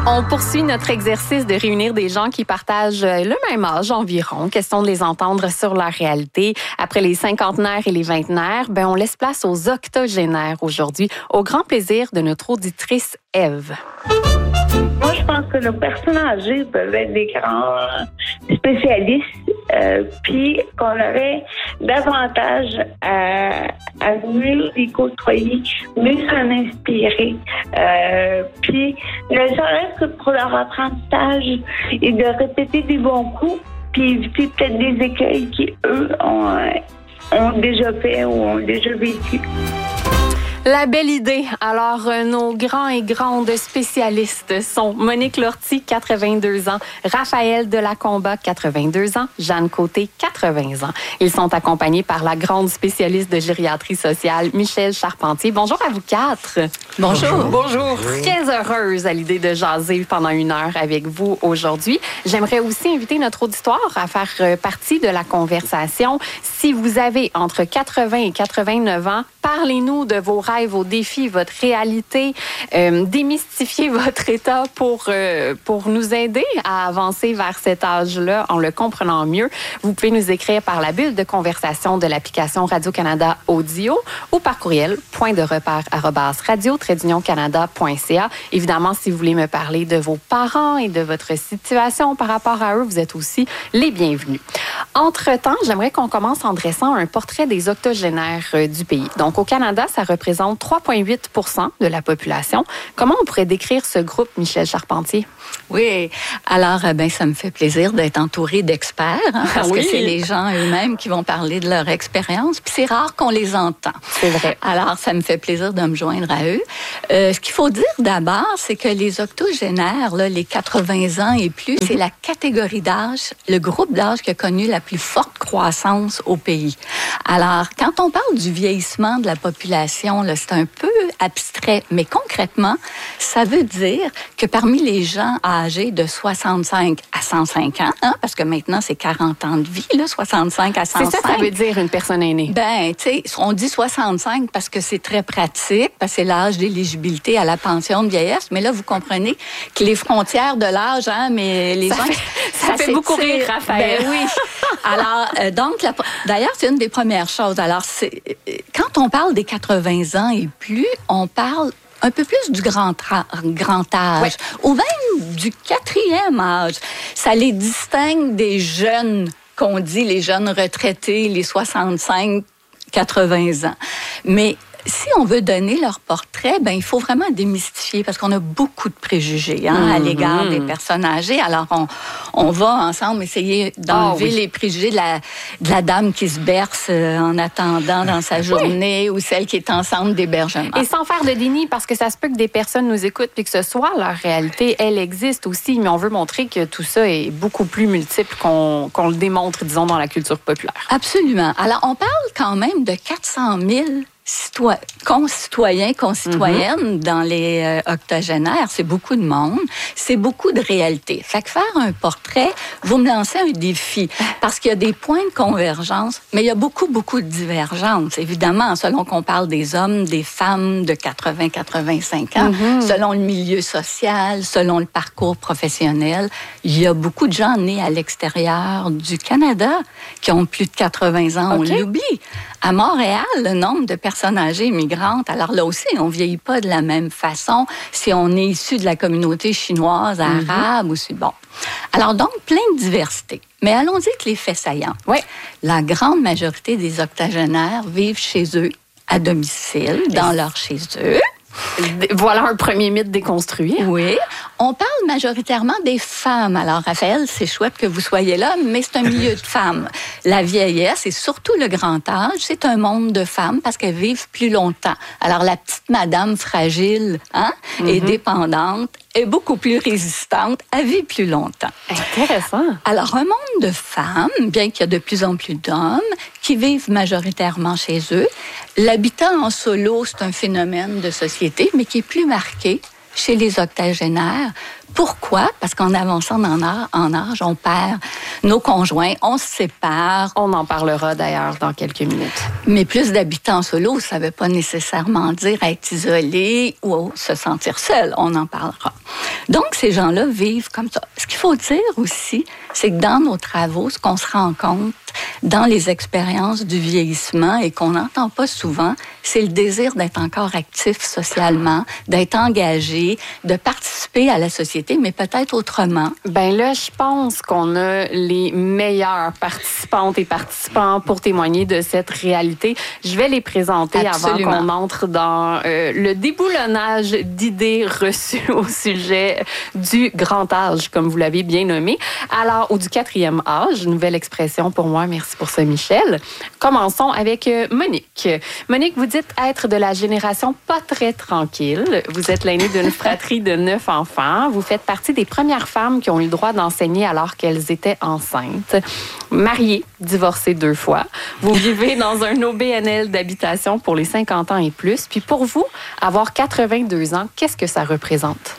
On poursuit notre exercice de réunir des gens qui partagent le même âge environ. Question de les entendre sur leur réalité. Après les cinquantenaires et les vingtenaires, on laisse place aux octogénaires aujourd'hui, au grand plaisir de notre auditrice Ève. Moi, je pense que nos personnes âgées peuvent être des grands spécialistes, puis qu'on aurait davantage à mieux les côtoyer, mieux s'en inspirer, puis ne serait-ce que pour leur apprentissage et de répéter des bons coups, puis éviter peut-être des écueils qui, eux, ont déjà fait ou ont déjà vécu. La belle idée. Alors, nos grands et grandes spécialistes sont Monique Lortie, 82 ans, Raphaël Delacomba, 82 ans, Jeanne Côté, 80 ans. Ils sont accompagnés par la grande spécialiste de gériatrie sociale, Michèle Charpentier. Bonjour à vous quatre. Bonjour. Bonjour. Très heureuse à l'idée de jaser pendant 1 heure avec vous aujourd'hui. J'aimerais aussi inviter notre auditoire à faire partie de la conversation. Si vous avez entre 80 et 89 ans, parlez-nous de vos rêves, vos défis, votre réalité. Démystifiez votre état pour nous aider à avancer vers cet âge-là en le comprenant mieux. Vous pouvez nous écrire par la bulle de conversation de l'application Radio-Canada Audio ou par courriel point-de-repère@radio-canada.ca. Évidemment, si vous voulez me parler de vos parents et de votre situation par rapport à eux, vous êtes aussi les bienvenus. Entre-temps, j'aimerais qu'on commence en dressant un portrait des octogénaires du pays. Donc, au Canada, ça représente 3,8 % de la population. Comment on pourrait décrire ce groupe, Michèle Charpentier? Oui, alors ça me fait plaisir d'être entourée d'experts, parce que c'est les gens eux-mêmes qui vont parler de leur expérience, puis c'est rare qu'on les entend. C'est vrai. Alors, ça me fait plaisir de me joindre à eux. Ce qu'il faut dire d'abord, c'est que les octogénaires, là, les 80 ans et plus, c'est la catégorie d'âge, le groupe d'âge qui a connu la plus forte croissance au pays. Alors, quand on parle du vieillissement de la population, là, c'est un peu abstrait, mais concrètement, ça veut dire que parmi les gens âgés de 65 à 105 ans, parce que maintenant, c'est 40 ans de vie, là, 65 à 105. C'est ça veut dire une personne aînée? Tu sais, on dit 65 parce que c'est très pratique, parce que c'est l'âge d'éligibilité à la pension de vieillesse, mais là, vous comprenez que les frontières de l'âge, mais les gens... Ça fait beaucoup rire, Raphaël. Ben oui. Alors, d'ailleurs, c'est une des premières choses. Alors, quand on parle des 80 ans et plus, on parle un peu plus du grand âge, ou même du 4e âge. Ça les distingue des jeunes, qu'on dit les jeunes retraités, les 65-80 ans. Mais si on veut donner leur portrait, il faut vraiment démystifier, parce qu'on a beaucoup de préjugés à l'égard des personnes âgées. Alors, on va ensemble essayer d'enlever les préjugés de la dame qui se berce en attendant dans sa journée, ou celle qui est en centre d'hébergement. Et sans faire de déni, parce que ça se peut que des personnes nous écoutent puis que ce soit leur réalité, elle existe aussi, mais on veut montrer que tout ça est beaucoup plus multiple qu'on le démontre, disons, dans la culture populaire. Absolument. Alors, on parle quand même de 400 000 concitoyennes dans les octogénaires. C'est beaucoup de monde, c'est beaucoup de réalité. Fait que faire un portrait, vous me lancez un défi, parce qu'il y a des points de convergence, mais il y a beaucoup, beaucoup de divergences. Évidemment, selon qu'on parle des hommes, des femmes de 80-85 ans, selon le milieu social, selon le parcours professionnel, il y a beaucoup de gens nés à l'extérieur du Canada qui ont plus de 80 ans, on l'oublie. À Montréal, le nombre de personnes âgées immigrantes, alors là aussi, on ne vieillit pas de la même façon si on est issu de la communauté chinoise, arabe ou bon. Alors donc, plein de diversité. Mais allons-y avec les faits saillants. Oui. La grande majorité des octogénaires vivent chez eux, à domicile, dans leur chez eux. Voilà un premier mythe déconstruit. Oui. On parle majoritairement des femmes. Alors, Raphaël, c'est chouette que vous soyez là, mais c'est un milieu de femmes. La vieillesse et surtout le grand âge, c'est un monde de femmes parce qu'elles vivent plus longtemps. Alors, la petite madame fragile et dépendante est beaucoup plus résistante, elle vit plus longtemps. Intéressant. Alors, un monde de femmes, bien qu'il y a de plus en plus d'hommes, qui vivent majoritairement chez eux. L'habitat en solo, c'est un phénomène de société, mais qui est plus marqué chez les octogénaires. Pourquoi? Parce qu'en avançant en âge, on perd nos conjoints, on se sépare. On en parlera d'ailleurs dans quelques minutes. Mais plus d'habitants solo, ça ne veut pas nécessairement dire être isolé ou se sentir seul. On en parlera. Donc, ces gens-là vivent comme ça. Ce qu'il faut dire aussi, c'est que dans nos travaux, ce qu'on se rend compte dans les expériences du vieillissement et qu'on n'entend pas souvent, c'est le désir d'être encore actif socialement, d'être engagé, de participer à la société, mais peut-être autrement. Ben là, je pense qu'on a les meilleures participantes et participants pour témoigner de cette réalité. Je vais les présenter Absolument. avant qu'on entre dans le déboulonnage d'idées reçues au sujet du grand âge, comme vous l'avez bien nommé. Alors, ou du 4e âge, nouvelle expression pour moi. Merci pour ça, Michel. Commençons avec Monique. Monique, vous dites être de la génération pas très tranquille. Vous êtes l'aînée d'une fratrie de 9 enfants. Vous faites partie des premières femmes qui ont eu le droit d'enseigner alors qu'elles étaient enceintes. Mariée, divorcée 2 fois. Vous vivez dans un OBNL d'habitation pour les 50 ans et plus. Puis pour vous, avoir 82 ans, qu'est-ce que ça représente?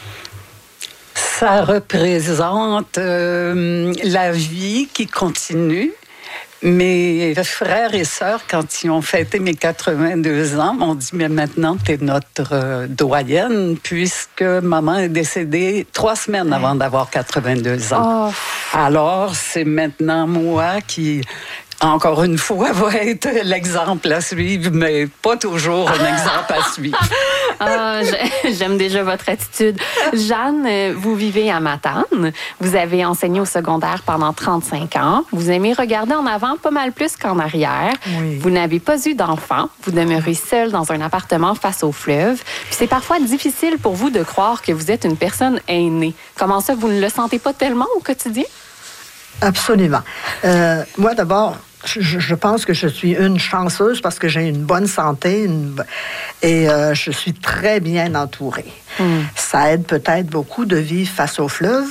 Ça représente la vie qui continue. Mes frères et sœurs, quand ils ont fêté mes 82 ans, m'ont dit « Mais maintenant, tu es notre doyenne, puisque maman est décédée 3 semaines avant d'avoir 82 ans. Oh. Alors, c'est maintenant moi qui... Encore une fois, va être l'exemple à suivre, mais pas toujours un exemple à suivre. J'aime déjà votre attitude. Jeanne, vous vivez à Matane. Vous avez enseigné au secondaire pendant 35 ans. Vous aimez regarder en avant pas mal plus qu'en arrière. Oui. Vous n'avez pas eu d'enfant. Vous demeurez seule dans un appartement face au fleuve. Puis c'est parfois difficile pour vous de croire que vous êtes une personne aînée. Comment ça, vous ne le sentez pas tellement au quotidien? Absolument. Moi, d'abord, je pense que je suis une chanceuse parce que j'ai une bonne santé et je suis très bien entourée. Ça aide peut-être beaucoup de vivre face au fleuve.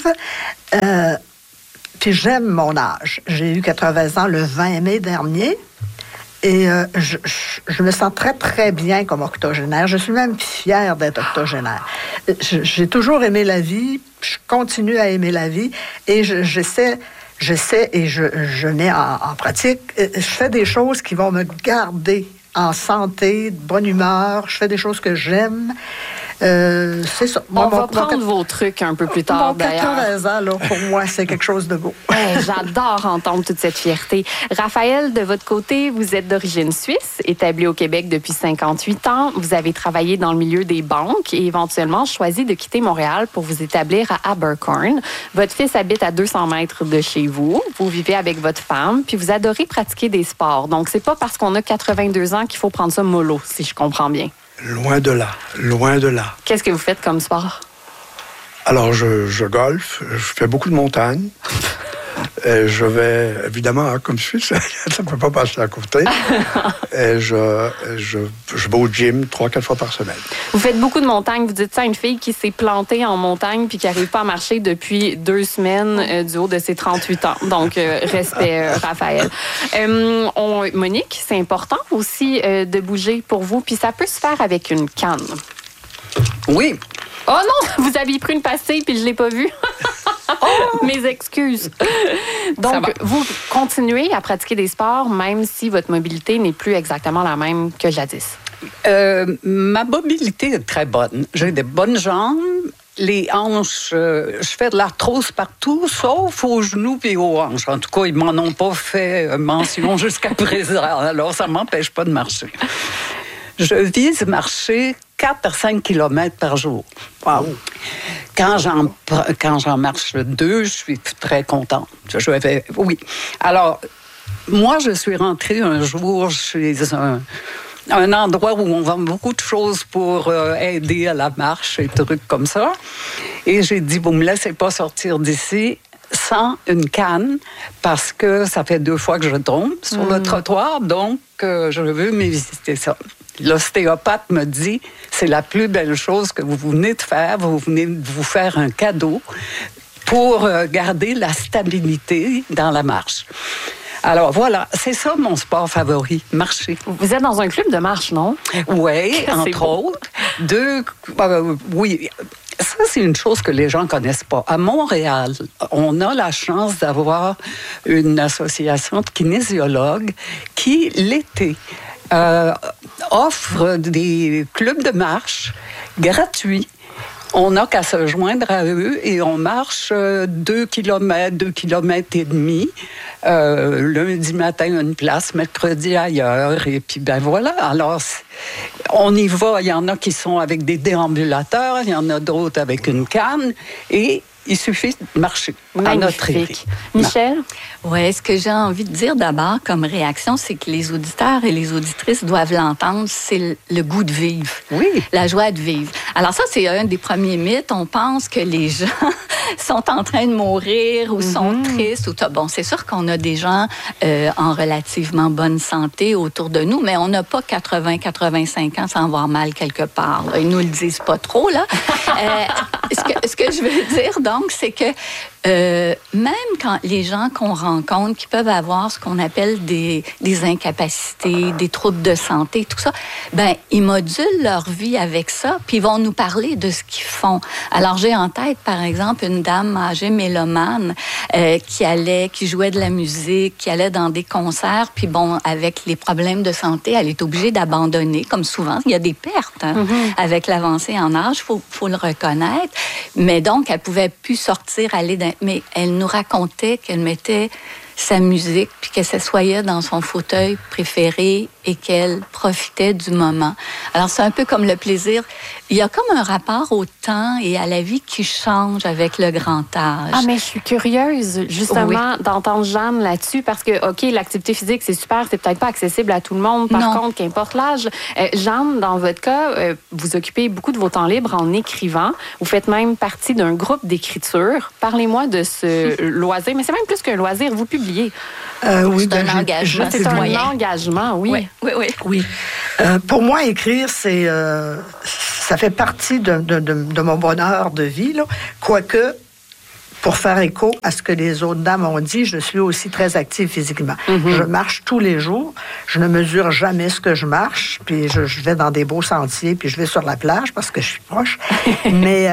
Puis j'aime mon âge. J'ai eu 80 ans le 20 mai dernier et je me sens très, très bien comme octogénaire. Je suis même fière d'être octogénaire. J'ai toujours aimé la vie, je continue à aimer la vie et j'essaie et je mets en pratique, je fais des choses qui vont me garder en santé, de bonne humeur, je fais des choses que j'aime. C'est ça. On va prendre vos trucs un peu plus tard, d'ailleurs. 80 ans, là, pour moi, c'est quelque chose de beau. J'adore entendre toute cette fierté. Raphaël, de votre côté, vous êtes d'origine suisse, établi au Québec depuis 58 ans. Vous avez travaillé dans le milieu des banques et éventuellement choisi de quitter Montréal pour vous établir à Abercorn. Votre fils habite à 200 mètres de chez vous. Vous vivez avec votre femme, puis vous adorez pratiquer des sports. Donc, c'est pas parce qu'on a 82 ans qu'il faut prendre ça mollo, si je comprends bien. Loin de là, loin de là. Qu'est-ce que vous faites comme sport? Alors, je golfe, je fais beaucoup de montagne. Je vais, évidemment, comme Suisse, ça ne peut pas passer à côté. Et je vais au gym 3-4 fois par semaine. Vous faites beaucoup de montagne. Vous dites ça à une fille qui s'est plantée en montagne puis qui n'arrive pas à marcher depuis 2 semaines du haut de ses 38 ans. Donc, respect, Raphaël. Monique, c'est important aussi de bouger pour vous. Puis ça peut se faire avec une canne. Oui. Oh non, vous aviez pris une pastille puis je ne l'ai pas vue. Mes excuses. Donc, vous continuez à pratiquer des sports même si votre mobilité n'est plus exactement la même que jadis. Ma mobilité est très bonne. J'ai des bonnes jambes. Les hanches, je fais de l'arthrose partout, sauf aux genoux et aux hanches. En tout cas, ils m'en ont pas fait mention jusqu'à présent. Alors, ça m'empêche pas de marcher. Je vise marcher 4 à 5 km par jour. Wow. Quand j'en marche 2, je suis très contente. Oui. Alors, moi, je suis rentrée un jour chez un endroit où on vend beaucoup de choses pour aider à la marche et trucs comme ça. Et j'ai dit, vous me laissez pas sortir d'ici sans une canne parce que ça fait 2 fois que je tombe sur le trottoir, donc je veux m'éviter ça. L'ostéopathe me dit, c'est la plus belle chose que vous venez de faire. Vous venez de vous faire un cadeau pour garder la stabilité dans la marche. Alors voilà, c'est ça mon sport favori, marcher. Vous êtes dans un club de marche, non? Oui, entre autres. Oui. Ça, c'est une chose que les gens ne connaissent pas. À Montréal, on a la chance d'avoir une association de kinésiologues qui, l'été, offre des clubs de marche gratuits On n'a qu'à se joindre à eux et on marche 2 kilomètres, 2 kilomètres et demi. Lundi matin, une place, mercredi ailleurs. Et puis, ben voilà. Alors, on y va. Il y en a qui sont avec des déambulateurs, il y en a d'autres avec une canne. Et il suffit de marcher à notre rythme. Michel? Oui, ce que j'ai envie de dire d'abord comme réaction, c'est que les auditeurs et les auditrices doivent l'entendre, c'est le goût de vivre. Oui. La joie de vivre. Alors ça, c'est un des premiers mythes. On pense que les gens sont en train de mourir ou sont tristes. Bon, c'est sûr qu'on a des gens en relativement bonne santé autour de nous, mais on n'a pas 80-85 ans sans avoir mal quelque part. Là. Ils nous le disent pas trop, là. Ce que je veux dire, donc, c'est que même quand les gens qu'on rencontre, qui peuvent avoir ce qu'on appelle des incapacités, des troubles de santé, tout ça, ben ils modulent leur vie avec ça, puis ils vont nous parler de ce qu'ils font. Alors, j'ai en tête, par exemple, une dame âgée mélomane qui jouait de la musique, qui allait dans des concerts, puis bon, avec les problèmes de santé, elle est obligée d'abandonner, comme souvent. Il y a des pertes avec l'avancée en âge, faut le reconnaître. Mais donc, elle pouvait plus sortir, mais elle nous racontait qu'elle mettait sa musique, puis qu'elle s'assoyait dans son fauteuil préféré et qu'elle profitait du moment. Alors, c'est un peu comme le plaisir. Il y a comme un rapport au temps et à la vie qui change avec le grand âge. Ah, mais je suis curieuse, justement, d'entendre Jeanne là-dessus, parce que, OK, l'activité physique, c'est super, c'est peut-être pas accessible à tout le monde. Par contre, qu'importe l'âge. Jeanne, dans votre cas, vous occupez beaucoup de vos temps libres en écrivant. Vous faites même partie d'un groupe d'écriture. Parlez-moi de ce loisir, mais c'est même plus qu'un loisir. Vous publiez. Oui, c'est un engagement. C'est un engagement, oui. Oui. Pour moi, écrire, ça fait partie de mon bonheur de vie, là. Quoique, pour faire écho à ce que les autres dames ont dit, je suis aussi très active physiquement. Je marche tous les jours. Je ne mesure jamais ce que je marche. Puis je vais dans des beaux sentiers, puis je vais sur la plage parce que je suis proche. Mais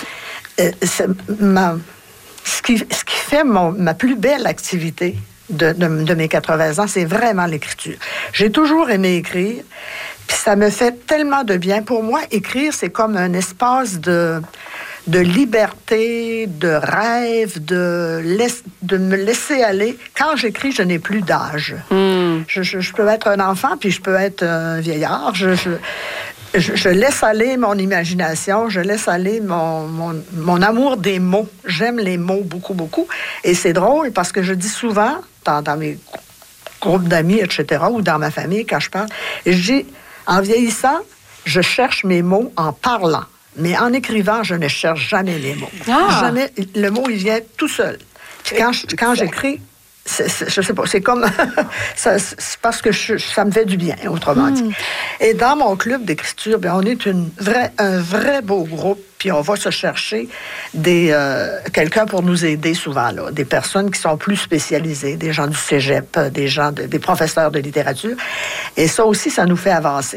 ce qui fait ma plus belle activité de mes 80 ans, c'est vraiment l'écriture. J'ai toujours aimé écrire, puis ça me fait tellement de bien. Pour moi, écrire, c'est comme un espace de liberté, de rêve, de me laisser aller. Quand j'écris, je n'ai plus d'âge. Je peux être un enfant, puis je peux être un vieillard. Je laisse aller mon imagination, je laisse aller mon amour des mots. J'aime les mots beaucoup, beaucoup. Et c'est drôle parce que je dis souvent, dans mes groupes d'amis, etc., ou dans ma famille, quand je parle, je dis, en vieillissant, je cherche mes mots en parlant. Mais en écrivant, je ne cherche jamais les mots. Jamais. Le mot, il vient tout seul. Puis quand j'écris, je sais pas, c'est comme... c'est parce que ça me fait du bien, autrement dit. Et dans mon club d'écriture, on est un vrai beau groupe, puis on va se chercher quelqu'un pour nous aider souvent, là, des personnes qui sont plus spécialisées, des gens du cégep, des professeurs de littérature. Et ça aussi, ça nous fait avancer.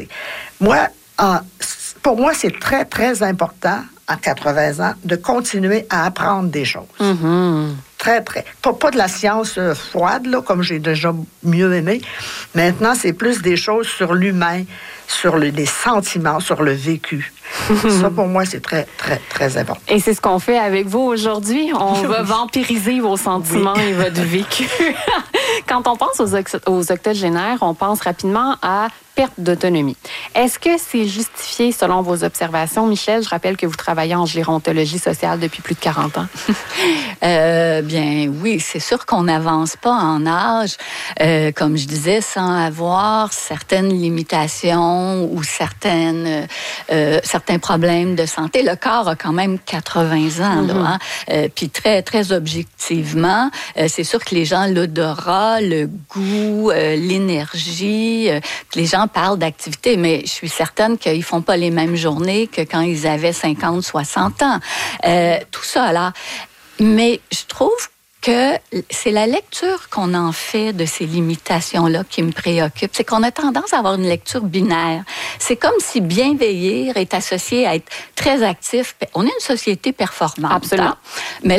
Pour moi, c'est très, très important, à 80 ans, de continuer à apprendre des choses. Très, très. Pas de la science froide, là, comme j'ai déjà mieux aimé. Maintenant, c'est plus des choses sur l'humain, sur les sentiments, sur le vécu. Ça, pour moi, c'est très, très, très important. Et c'est ce qu'on fait avec vous aujourd'hui. On va vampiriser vos sentiments et votre vécu. Quand on pense aux octogénaires, on pense rapidement à perte d'autonomie. Est-ce que c'est justifié selon vos observations? Michel, je rappelle que vous travaillez en gérontologie sociale depuis plus de 40 ans. Bien oui, c'est sûr qu'on n'avance pas en âge, comme je disais, sans avoir certaines limitations ou certains problèmes de santé. Le corps a quand même 80 ans, là, hein? Puis très, très objectivement, c'est sûr que les gens, l'odorat, le goût, l'énergie, les gens parlent d'activité, mais je suis certaine qu'ils font pas les mêmes journées que quand ils avaient 50, 60 ans. Tout ça, là. Mais je trouve que c'est la lecture qu'on en fait de ces limitations-là qui me préoccupe. C'est qu'on a tendance à avoir une lecture binaire. C'est comme si bien vieillir est associé à être très actif. On est une société performante. Absolument. Hein? Mais là,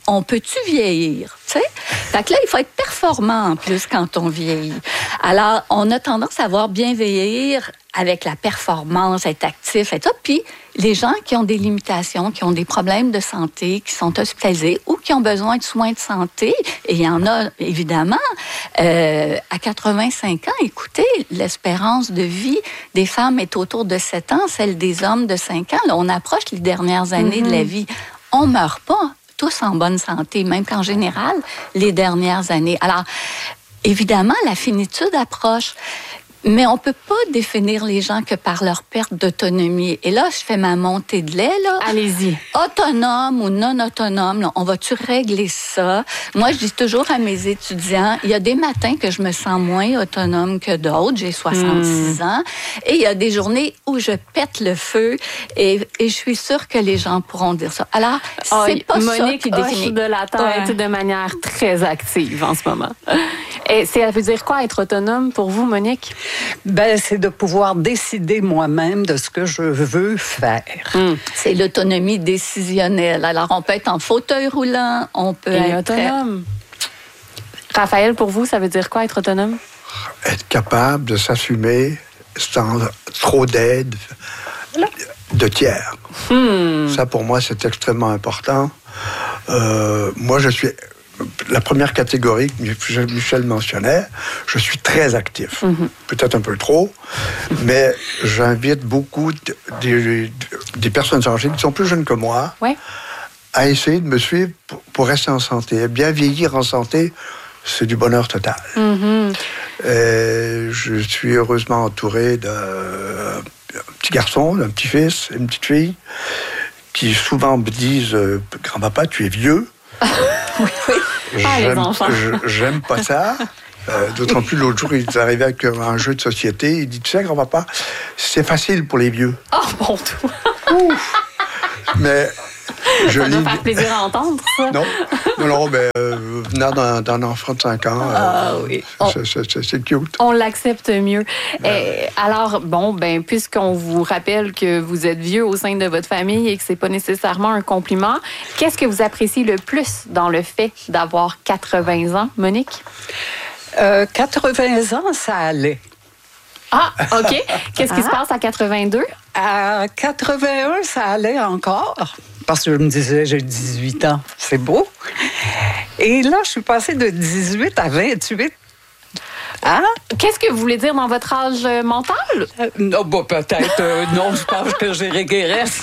on peut-tu vieillir? Tu sais? Fait que là, il faut être performant en plus quand on vieillit. Alors, on a tendance à voir bien vieillir avec la performance, être actif et tout. Puis, les gens qui ont des limitations, qui ont des problèmes de santé, qui sont hospitalisés ou qui ont besoin de soins de santé, et il y en a évidemment, à 85 ans, écoutez, l'espérance de vie des femmes est autour de 7 ans, celle des hommes de 5 ans. Là, on approche les dernières années de la vie. On ne meurt pas tous en bonne santé, même qu'en général, les dernières années. Alors, évidemment, la finitude approche. Mais on ne peut pas définir les gens que par leur perte d'autonomie. Et là, je fais ma montée de lait. Là. Allez-y. Autonome ou non autonome, là, on va-tu régler ça? Moi, je dis toujours à mes étudiants, il y a des matins que je me sens moins autonome que d'autres. J'ai 66 ans. Et il y a des journées où je pète le feu. Et je suis sûre que les gens pourront dire ça. Alors, c'est pas Monique ça qui définit. de la tête de manière très active en ce moment. Et ça veut dire quoi, être autonome pour vous, Monique? Ben, c'est de pouvoir décider moi-même de ce que je veux faire. C'est l'autonomie décisionnelle. Alors, on peut être en fauteuil roulant, on peut être autonome. Raphaël, pour vous, ça veut dire quoi, être autonome? Être capable de s'assumer sans trop d'aide de tiers. Ça, pour moi, c'est extrêmement important. Moi, je suis... La première catégorie que Michel mentionnait, je suis très actif. Peut-être un peu trop, mais j'invite beaucoup des personnes âgées qui sont plus jeunes que moi à essayer de me suivre pour rester en santé. Bien vieillir en santé, c'est du bonheur total. Je suis heureusement entouré d'un petit garçon, d'un petit-fils, une petite fille, qui souvent me disent « Grand-papa, tu es vieux ». J'aime pas ça. D'autant plus, l'autre jour, il est arrivé avec un jeu de société. Il dit, tu sais, grand-papa, c'est facile pour les vieux. Oh, bon tout. Mais ça doit faire plaisir à entendre, ça. Non, mais venant d'un enfant de 5 ans, c'est cute. On l'accepte mieux. Alors, puisqu'on vous rappelle que vous êtes vieux au sein de votre famille et que c'est pas nécessairement un compliment, qu'est-ce que vous appréciez le plus dans le fait d'avoir 80 ans, Monique? 80 ans, ça allait. Ah, OK. Qu'est-ce qui se passe à 82? À 81, ça allait encore. Parce que je me disais, j'ai 18 ans, c'est beau. Et là, je suis passée de 18 à 28. Hein? Qu'est-ce que vous voulez dire dans votre âge mental? Non, peut-être. Non, je pense que j'ai régresse.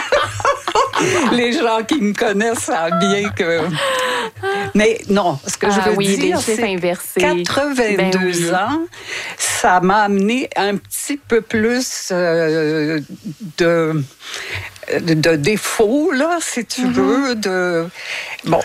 Les gens qui me connaissent savent bien que... Mais non, ce que je veux dire, c'est 82 ans, ça m'a amené un petit peu plus de défauts, là, si tu veux. Bon,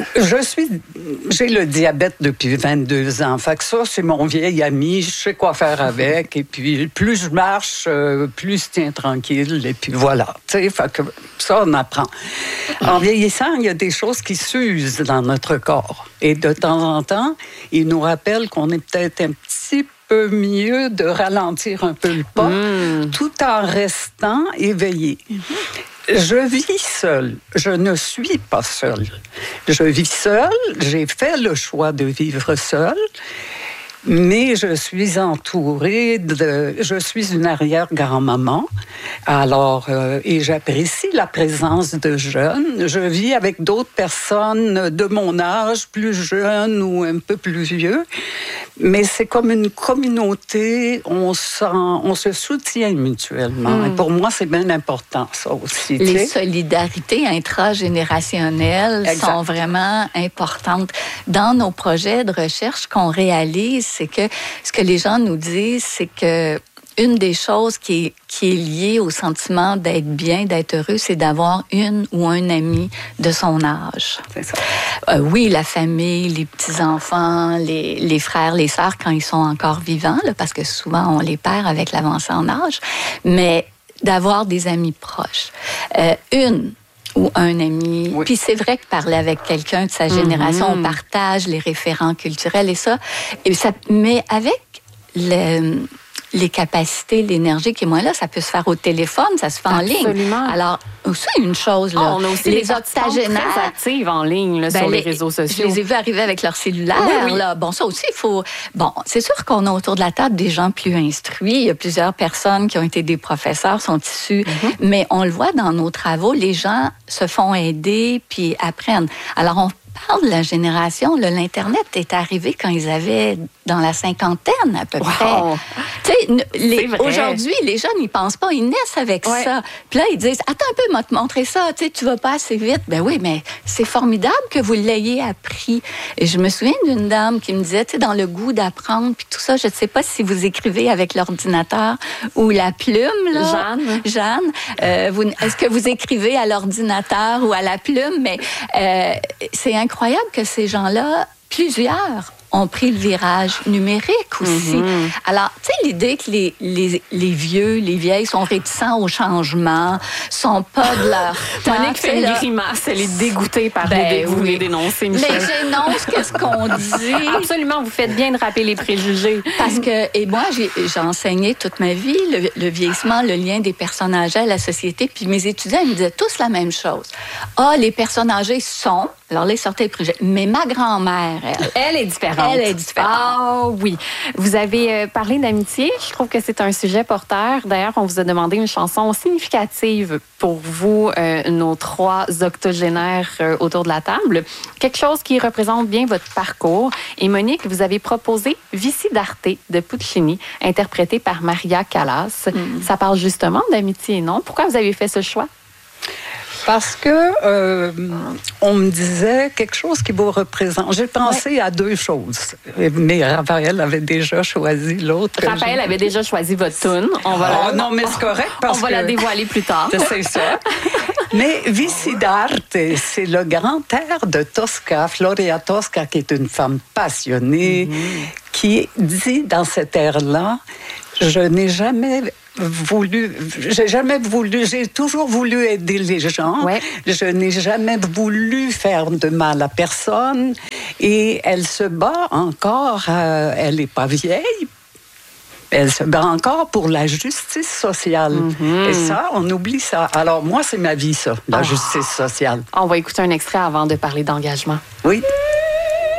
j'ai le diabète depuis 22 ans. Fait que ça, c'est mon vieil ami. Je sais quoi faire avec. Et puis, plus je marche, plus je tiens tranquille. Et puis voilà. Tu sais, fait que ça, on apprend. En vieillissant, il y a des choses qui s'usent dans notre corps. Et de temps en temps, il nous rappelle qu'on est peut-être un petit peu mieux de ralentir un peu le pas, tout en restant éveillé. Je vis seule. Je ne suis pas seule. Je vis seule. J'ai fait le choix de vivre seule. Mais je suis entourée je suis une arrière-grand-maman. Alors, et j'apprécie la présence de jeunes. Je vis avec d'autres personnes de mon âge, plus jeunes ou un peu plus vieux. Mais c'est comme une communauté. On se soutient mutuellement. Et pour moi, c'est bien important, ça aussi. Les solidarités intragénérationnelles sont vraiment importantes. Dans nos projets de recherche qu'on réalise, c'est que ce que les gens nous disent, c'est que une des choses qui est liée au sentiment d'être bien, d'être heureux, c'est d'avoir une ou un ami de son âge. C'est ça. Oui, la famille, les petits-enfants, les frères, les sœurs, quand ils sont encore vivants, là, parce que souvent, on les perd avec l'avancée en âge, mais d'avoir des amis proches. Une ou un ami. Oui. Puis c'est vrai que parler avec quelqu'un de sa génération, on partage les référents culturels et ça. Mais avec les capacités, l'énergie qui est moins là, ça peut se faire au téléphone, ça se fait en ligne. Absolument. Alors, aussi une chose, là. On a aussi les octogénaires très actives en ligne là, sur les réseaux sociaux. Je les ai vus arriver avec leur cellulaire. Oui. Là. Bon, ça aussi, il faut... Bon, c'est sûr qu'on a autour de la table des gens plus instruits. Il y a plusieurs personnes qui ont été des professeurs, sont issus. Mais on le voit dans nos travaux, les gens se font aider puis apprennent. Alors, on parle de la génération, là, l'Internet est arrivé quand ils avaient dans la cinquantaine à peu près. Tu sais, aujourd'hui, les jeunes, ils pensent pas, ils naissent avec ça. Puis là, ils disent, attends un peu, m'a te montrer ça, tu sais, tu vas pas assez vite. Ben oui, mais c'est formidable que vous l'ayez appris. Et je me souviens d'une dame qui me disait, tu sais, dans le goût d'apprendre, puis tout ça, je ne sais pas si vous écrivez avec l'ordinateur ou la plume, là. Jeanne, est-ce que vous écrivez à l'ordinateur ou à la plume? Mais c'est incroyable que ces gens-là, plusieurs, ont pris le virage numérique aussi. Alors, tu sais, l'idée que les vieux, les vieilles sont réticents au changement, sont pas de leur temps. Monique fait une grimace, elle est dégoûtée par vous les dénoncez, Michel. Mais j'énonce qu'est-ce qu'on dit. Absolument, vous faites bien de rappeler les préjugés. Parce que, et moi, j'ai enseigné toute ma vie le vieillissement, le lien des personnes âgées à la société, puis mes étudiants, ils me disaient tous la même chose. Les personnes âgées sont... Alors là, ils sortaient les préjugés. Mais ma grand-mère, elle est différente. Elle est différente. Ah oui. Vous avez parlé d'amitié. Je trouve que c'est un sujet porteur. D'ailleurs, on vous a demandé une chanson significative pour vous, nos 3 octogénaires autour de la table. Quelque chose qui représente bien votre parcours. Et Monique, vous avez proposé Vici d'Arte de Puccini, interprété par Maria Callas. Ça parle justement d'amitié, non? Pourquoi vous avez fait ce choix? Parce que on me disait quelque chose qui vous représente. J'ai pensé à 2 choses. Mais Raphaël avait déjà choisi l'autre. Raphaël avait déjà choisi votre tune. Non, mais c'est correct parce on va la dévoiler plus tard. C'est ça. Mais Vici d'Arte, c'est le grand air de Tosca, Floria Tosca, qui est une femme passionnée, qui dit dans cet air-là, j'ai toujours voulu aider les gens. Je n'ai jamais voulu faire de mal à personne. Et elle se bat encore, elle n'est pas vieille. Elle se bat encore pour la justice sociale. Et ça, on oublie ça. Alors moi, c'est ma vie, ça, la justice sociale. On va écouter un extrait avant de parler d'engagement. Oui.